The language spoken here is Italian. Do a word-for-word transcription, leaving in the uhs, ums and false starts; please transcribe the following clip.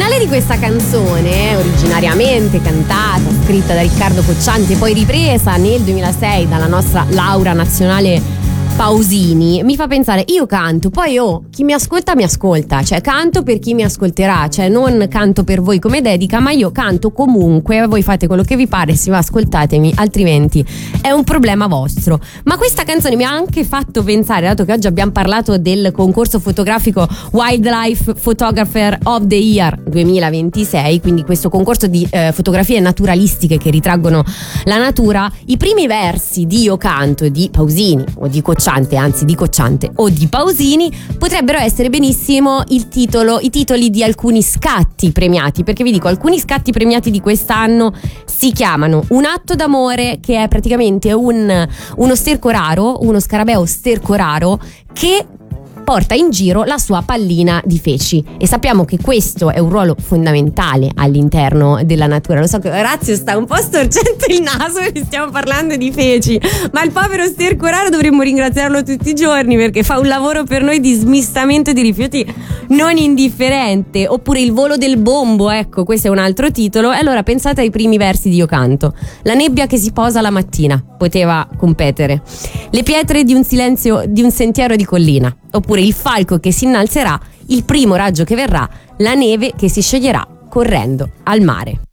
finale di questa canzone, originariamente cantata, scritta da Riccardo Cocciante e poi ripresa nel duemilasei dalla nostra Laura Nazionale Pausini, mi fa pensare, io canto, poi oh, chi mi ascolta mi ascolta, cioè canto per chi mi ascolterà, cioè non canto per voi come dedica, ma io canto comunque, voi fate quello che vi pare, sì, ma ascoltatemi, altrimenti è un problema vostro. Ma questa canzone mi ha anche fatto pensare, dato che oggi abbiamo parlato del concorso fotografico Wildlife Photographer of the Year duemilaventisei, quindi questo concorso di eh, fotografie naturalistiche che ritraggono la natura, i primi versi di Io canto di Pausini o di Cocciante, anzi di Cocciante o di Pausini, potrebbero essere benissimo il titolo, i titoli di alcuni scatti premiati, perché vi dico, alcuni scatti premiati di quest'anno si chiamano Un atto d'amore, che è praticamente un, uno sterco raro, uno scarabeo sterco raro che porta in giro la sua pallina di feci, e sappiamo che questo è un ruolo fondamentale all'interno della natura. Lo so che Orazio sta un po' storcendo il naso perché stiamo parlando di feci, ma il povero sterco raro dovremmo ringraziarlo tutti i giorni perché fa un lavoro per noi di smistamento di rifiuti non indifferente. Oppure Il volo del bombo, ecco, questo è un altro titolo. E allora pensate ai primi versi di Io canto. La nebbia che si posa la mattina poteva competere, le pietre di un silenzio, di un sentiero di collina, oppure il falco che si innalzerà, il primo raggio che verrà, la neve che si scioglierà correndo al mare.